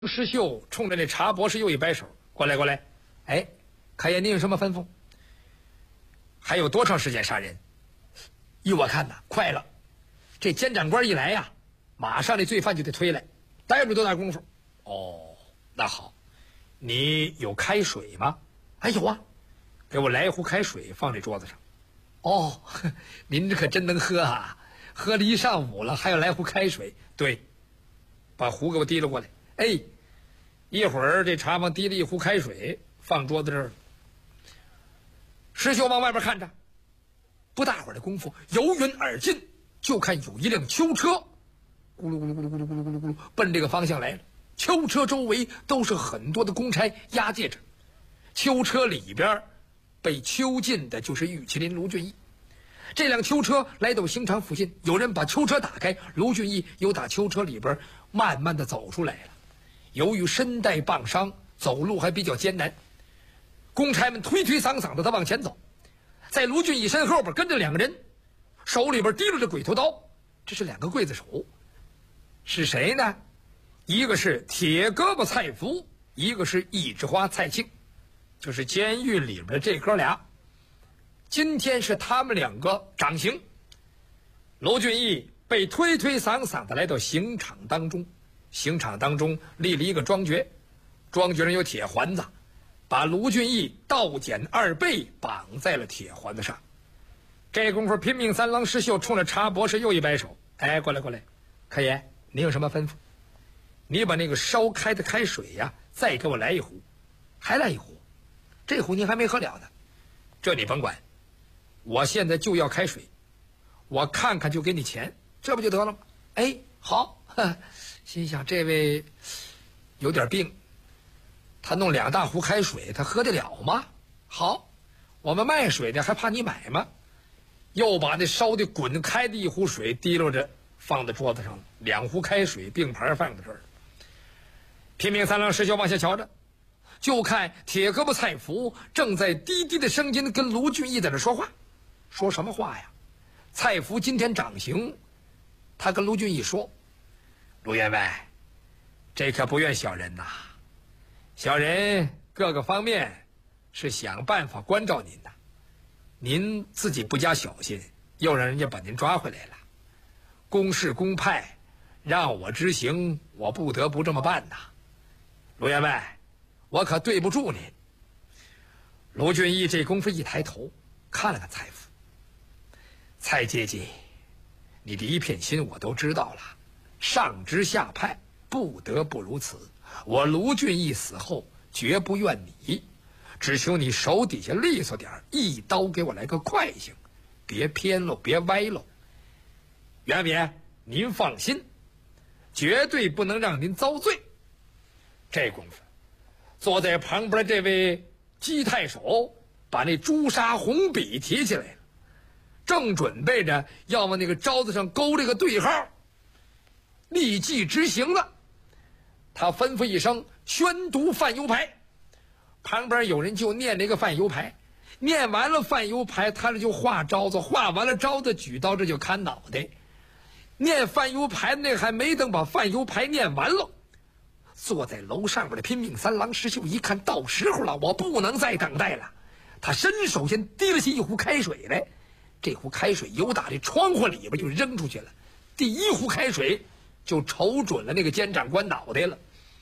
石秀冲着那茶博士又一摆手：“过来，过来！哎，开爷，您有什么吩咐？还有多长时间杀人？依我看呐，快了。这监斩官一来呀，马上这罪犯就得推来，待不了多大功夫。哦，那好，你有开水吗？哎，有啊，给我来一壶开水，放这桌子上。哦，您这可真能喝啊！喝了一上午了，还要来壶开水。对，把壶给我提了过来。哎，一会儿这茶房提了一壶开水，放桌子这儿了。石秀往外边看着，不大会儿的功夫，由远而近，就看有一辆囚车，咕噜咕噜咕噜咕噜咕噜咕噜咕噜，奔这个方向来了。囚车周围都是很多的公差押解着，囚车里边被囚禁的就是玉麒麟卢俊义。这辆囚车来到刑场附近，有人把囚车打开，卢俊义又打囚车里边慢慢的走出来了。由于身带棒伤，走路还比较艰难，公差们推推搡搡的他往前走，在卢俊义身后边跟着两个人，手里边提着鬼头刀，这是两个刽子手，是谁呢？一个是铁胳膊蔡福，一个是一枝花蔡庆，就是监狱里边的这哥俩。今天是他们两个掌刑。卢俊义被推推搡搡的来到刑场当中，刑场当中立了一个庄爵，庄爵上有铁环子，把卢俊义倒剪2倍绑在了铁环子上。这功夫，拼命三郎石秀冲着茶博士又一摆手：“哎，过来，过来，开爷，您有什么吩咐？你把那个烧开的开水呀，再给我来一壶，还来一壶，这壶您还没喝了呢。这你甭管，我现在就要开水，我看看就给你钱，这不就得了吗？”哎，好，心想这位有点病，他弄2大壶开水，他喝得了吗？好，我们卖水的还怕你买吗？又把那烧的滚开的一壶水提溜着放在桌子上了，2壶开水并排放在这儿。拼命三郎石秀往下瞧着，就看铁胳膊蔡福正在低低的声音跟卢俊义在那说话。说什么话呀？蔡福今天掌刑，他跟卢俊义说：“卢员外，这可不怨小人呐，小人各个方面是想办法关照您的，您自己不加小心，又让人家把您抓回来了。公事公派，让我执行，我不得不这么办呐。卢员外，我可对不住您。”卢俊义这功夫一抬头看了看蔡福：“蔡姐姐，你的一片心我都知道了，上知下派不得不如此。我卢俊义死后绝不怨你，只求你手底下利索点，一刀给我来个快行，别偏喽，别歪喽。袁别，您放心，绝对不能让您遭罪。”这功夫，坐在旁边这位姬太守把那朱砂红笔提起来了，正准备着要往那个招子上勾这个对号，立即执行了。他吩咐一声：“宣读范油牌。”旁边有人就念这个范油牌，念完了范油牌，他这就画招子，画完了招子举刀，这就砍脑袋。念范油牌那还没等把范油牌念完了，坐在楼上边的拼命三郎石秀一看到时候了，我不能再等待了。他伸手先提了起一壶开水来，这壶开水由打这窗户里边就扔出去了，第一壶开水就瞅准了那个监长官脑袋了，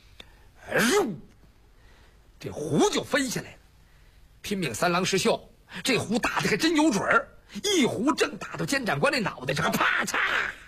这壶就飞下来了。拼命三郎石秀这壶打的还真有准儿，一壶正打到监长官那脑袋上，啪嚓，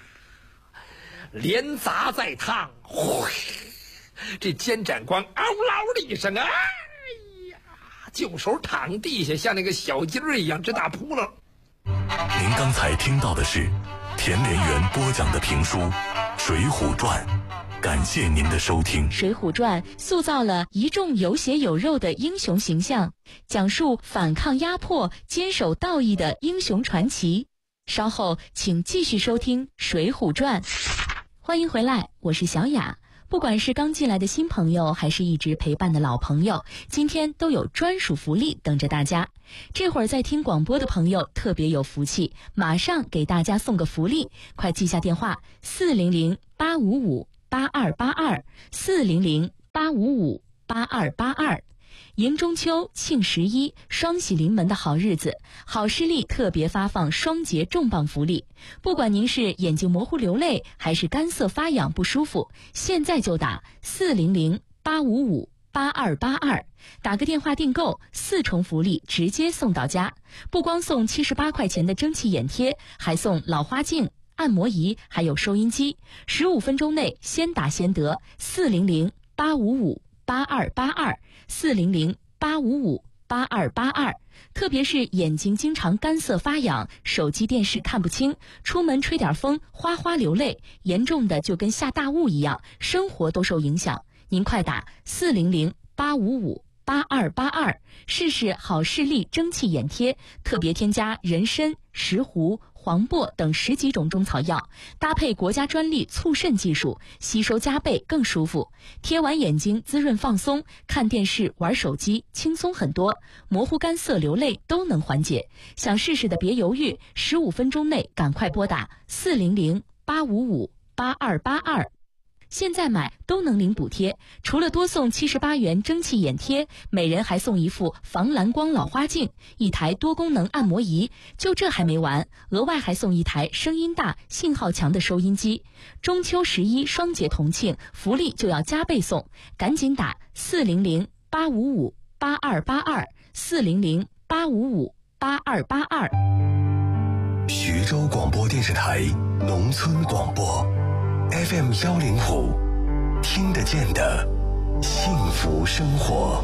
连砸带烫，这监斩官嗷嗷的一声，哎呀，就手躺地下，像那个小鸡儿一样直打扑棱。 您刚才听到的是田连元播讲的评书《水浒传》，感谢您的收听。 《水浒传》塑造了一众有血有肉的英雄形象，讲述反抗压迫、坚守道义的英雄传奇。稍后请继续收听《水浒传》。欢迎回来，我是小雅。不管是刚进来的新朋友，还是一直陪伴的老朋友，今天都有专属福利等着大家。这会儿在听广播的朋友特别有福气，马上给大家送个福利，快记下电话：400-855-8282，400 8558282。迎中秋、庆11、双喜临门的好日子，好视力特别发放双节重磅福利。不管您是眼睛模糊流泪，还是干涩发痒不舒服，现在就打400-855-8282，打个电话订购，4重福利直接送到家。不光送78块钱的蒸汽眼贴，还送老花镜、按摩仪，还有收音机。15分钟内先打先得，400-855-8282，400-855-8282。特别是眼睛经常干涩发痒，手机电视看不清，出门吹点风哗哗流泪，严重的就跟下大雾一样，生活都受影响。您快打400-855-8282，试试好视力蒸汽眼贴，特别添加人参、石斛、黄柏等10几种中草药，搭配国家专利促渗技术，吸收加倍更舒服。贴完眼睛滋润放松，看电视玩手机轻松很多，模糊干涩流泪都能缓解。想试试的别犹豫，15分钟内赶快拨打400-855-8282。现在买都能领补贴，除了多送78元蒸汽眼贴，每人还送一副防蓝光老花镜，一台多功能按摩仪。就这还没完，额外还送一台声音大、信号强的收音机。中秋11双节同庆，福利就要加倍送，赶紧打400-855-8282，400-855-8282。 徐州广播电视台农村广播 FM105，听得见的幸福生活。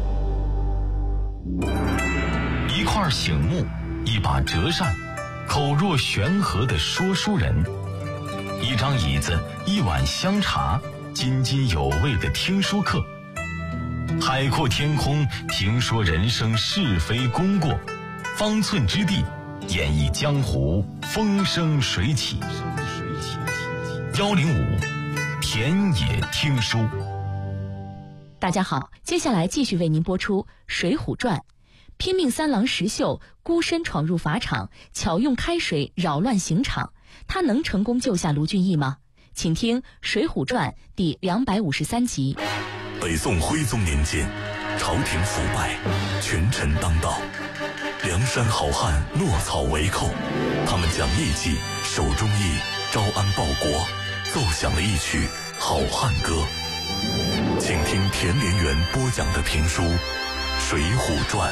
一块醒木，一把折扇，口若悬河的说书人，一张椅子，一碗香茶，津津有味的听书课。海阔天空，评说人生是非功过，方寸之地，演绎江湖风生水起。105田野听书。 大家好，接下来继续为您播出《水浒传》。拼命三郎石秀孤身闯入法场，巧用开水扰乱刑场，他能成功救下卢俊义吗？请听《水浒传》第253集。 北宋徽宗年间，朝廷腐败，权臣当道，梁山好汉落草为寇，他们讲义气，守忠义，招安报国，奏响了一曲好汉歌。请听田连元播讲的评书《水浒传》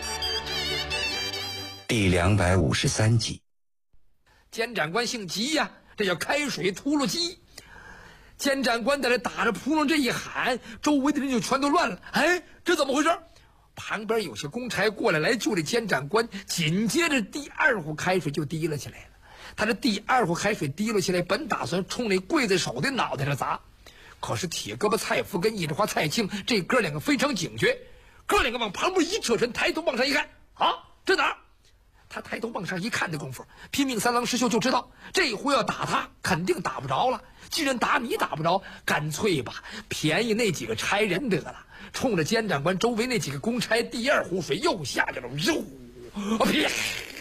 第253集。 监斩官姓吉呀，这叫开水秃噜鸡。监斩官在这打着扑棱，这一喊，周围的人就全都乱了。哎，这怎么回事？旁边有些公差过来救这监斩官，紧接着第二壶开水就滴了起来了。他这第二壶开水滴了起来，本打算冲那刽子手的脑袋上砸，可是铁胳膊蔡福跟一枝花蔡庆这哥两个非常警觉，哥两个往旁边一扯身，抬头往上一看，啊，这哪儿？他抬头往上一看的功夫，拼命三郎石秀就知道这壶要打他肯定打不着了。既然打你打不着，干脆吧便宜那几个差人得了。冲着监斩官周围那几个公差，第二壶水又下去了，啪！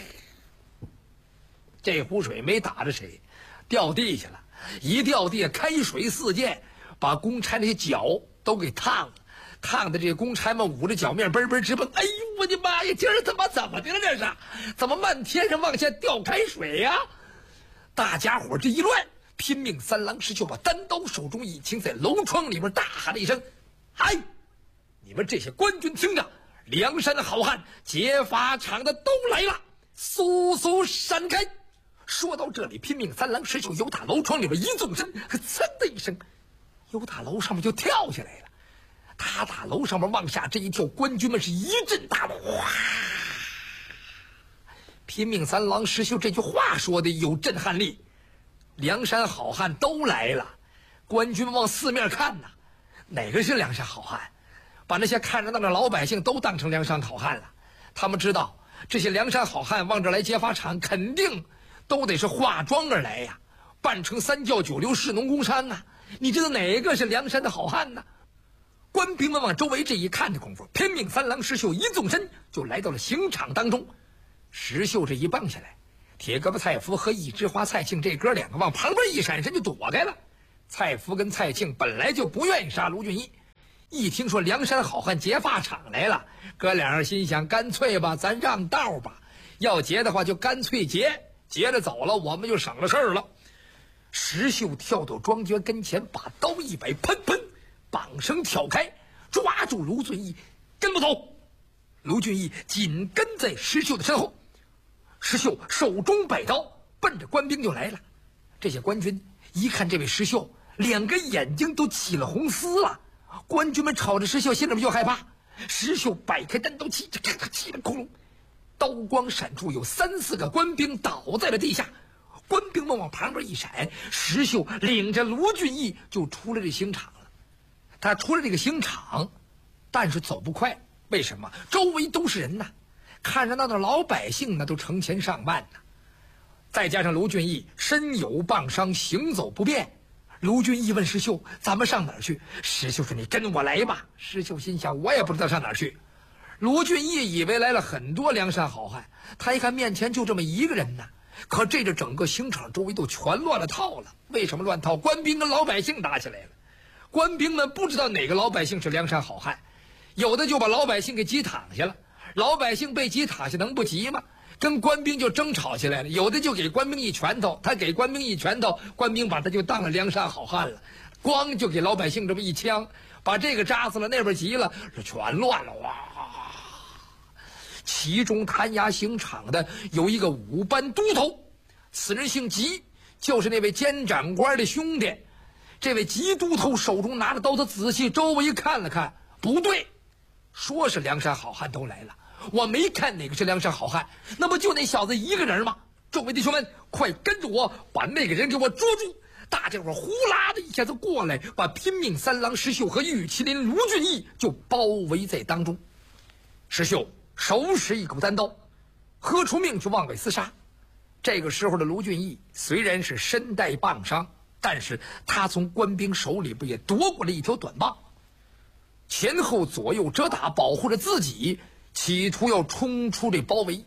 这壶水没打着谁，掉地下了。一掉地下，开水四溅，把公差那些脚都给烫了。烫的这公差们捂着脚面嘣嘣直蹦。哎呦我的妈呀，今儿他妈怎么的了？这是怎么漫天上往下掉开水呀？大家伙这一乱，拼命三郎石秀把单刀手中一擎，在楼窗里面大喊了一声：嗨，你们这些官军听着，梁山好汉劫法场的都来了，速速闪开！说到这里，拼命三郎石秀由打楼窗里边一纵身，噌的一声由打楼上面就跳下来了。他打楼上面往下这一跳，官军们是一阵大乱。哗！拼命三郎石秀这句话说的有震撼力，梁山好汉都来了。官军往四面看呐，哪个是梁山好汉？把那些看热闹的老百姓都当成梁山好汉了。他们知道这些梁山好汉往这来劫法场，肯定都得是化妆而来呀，扮成三教九流士农工商啊。你知道哪个是梁山的好汉呢？官兵们往周围这一看的功夫，拼命三郎石秀一纵身就来到了刑场当中。石秀这一蹦下来，铁胳膊蔡福和一枝花蔡庆这哥两个往旁边一闪身就躲开了。蔡福跟蔡庆本来就不愿意杀卢俊义， 一听说梁山好汉劫法场来了，哥俩人心想，干脆吧，咱让道吧，要劫的话就干脆劫，劫着走了，我们就省了事儿了。石秀跳到庄觉跟前，把刀一摆，喷喷，绑绳挑开，抓住卢俊义，跟不走。卢俊义紧跟在石秀的身后，石秀手中摆刀，奔着官兵就来了。这些官军一看这位石秀，两个眼睛都起了红丝了。官军们朝着石秀，心里边就害怕。石秀摆开单刀，气了窟窿，刀光闪出，有3、4个官兵倒在了地下。官兵们往旁边一闪，石秀领着卢俊义就出了这刑场了。他出了这个刑场，但是走不快，为什么？周围都是人呐，看热闹的老百姓呢都成千上万呢。再加上卢俊义身有棒伤，行走不便。卢俊义问石秀：“咱们上哪儿去？”石秀说：“你跟我来吧。”石秀心想：“我也不知道上哪儿去。”卢俊义以为来了很多梁山好汉，他一看面前就这么一个人呢。可这个整个刑场周围都全乱了套了。为什么乱套？官兵跟老百姓打起来了。官兵们不知道哪个老百姓是梁山好汉，有的就把老百姓给挤躺下了。老百姓被挤躺下能不急吗？跟官兵就争吵起来了，有的就给官兵一拳头，他给官兵一拳头，官兵把他就当了梁山好汉了，光就给老百姓这么一枪，把这个扎死了，那边急了，全乱了。哇！其中弹压刑场的有一个5班都头，此人姓吉，就是那位监斩官的兄弟。这位吉都头手中拿着刀，他仔细周围看了看，不对，说是梁山好汉都来了，我没看哪个是梁山好汉，那不就那小子一个人吗？众位弟兄们，快跟着我，把那个人给我捉住！大家伙呼啦的一下子过来，把拼命三郎石秀和玉麒麟卢俊义就包围在当中。石秀手使一口单刀，喝出命去往外厮杀。这个时候的卢俊义虽然是身带棒伤，但是他从官兵手里边也夺过了一条短棒，前后左右遮打，保护着自己，企图要冲出这包围。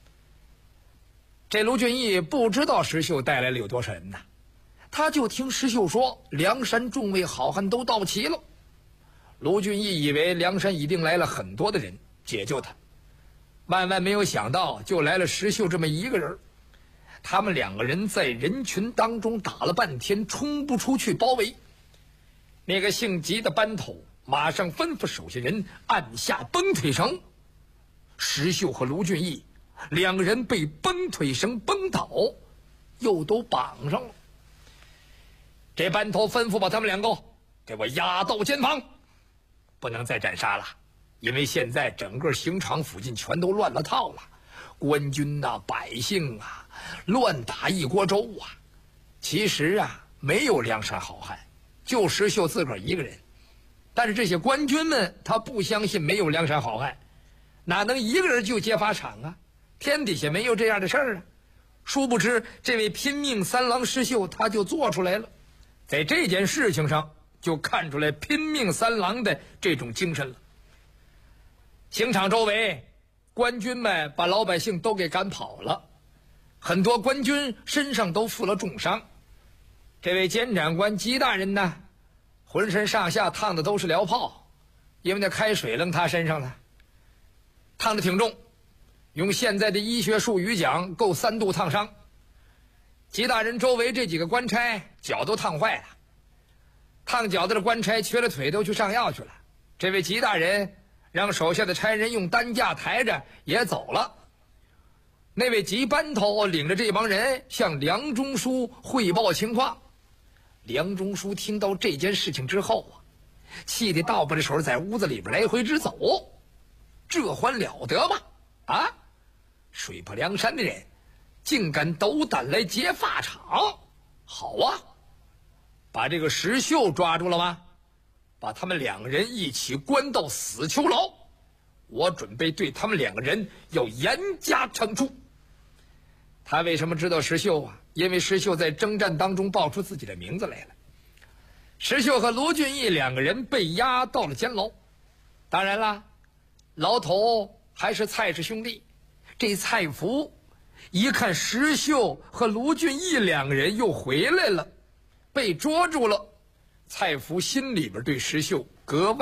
这卢俊义不知道石秀带来了有多少人呢，他就听石秀说梁山众位好汉都到齐了。卢俊义以为梁山一定来了很多的人解救他，万万没有想到就来了石秀这么一个人。他们2个人在人群当中打了半天，冲不出去包围。那个姓吉的班头马上吩咐手下人按下绷腿绳，石秀和卢俊义2个人被绷腿绳绷倒，又都绑上了。这班头吩咐把他们2个给我押到监房，不能再斩杀了，因为现在整个刑场附近全都乱了套了，官军啊，百姓啊，乱打一锅粥啊。其实啊，没有梁山好汉，就石秀自个儿一个人。但是这些官军们他不相信没有梁山好汉，哪能一个人就劫法场啊？天底下没有这样的事儿啊！殊不知这位拼命三郎石秀他就做出来了，在这件事情上就看出来拼命三郎的这种精神了。刑场周围官军们把老百姓都给赶跑了，很多官军身上都负了重伤。这位监斩官吉大人呢，浑身上下烫的都是燎泡，因为那开水扔他身上了，烫的挺重，用现在的医学术语讲够3度烫伤。吉大人周围这几个官差脚都烫坏了，烫脚的官差瘸了腿都去上药去了。这位吉大人让手下的差人用担架抬着也走了。那位吉班头领着这帮人向梁中书汇报情况。梁中书听到这件事情之后啊，气得倒把着手在屋子里边来回直走。这还了得吗？啊，水泊梁山的人竟敢斗胆来劫法场，好啊，把这个石秀抓住了吗？把他们2个人一起关到死囚牢，我准备对他们2个人要严加惩处。他为什么知道石秀啊？因为石秀在征战当中报出自己的名字来了。石秀和卢俊义2个人被押到了监牢，当然啦，牢头还是蔡氏兄弟。这蔡福一看石秀和卢俊义2个人又回来了，被捉住了，蔡福心里边对石秀格外